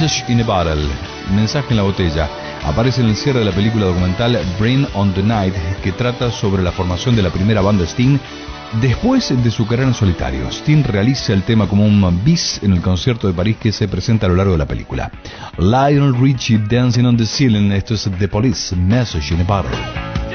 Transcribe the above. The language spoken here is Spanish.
Message in a Bottle, mensaje en la botella, aparece en el cierre de la película documental Bring on the Night, que trata sobre la formación de la primera banda Sting después de su carrera en solitario. Sting realiza el tema como un bis en el concierto de París que se presenta a lo largo de la película. Lionel Richie, Dancing on the Ceiling. Esto es The Police, Message in a Bottle.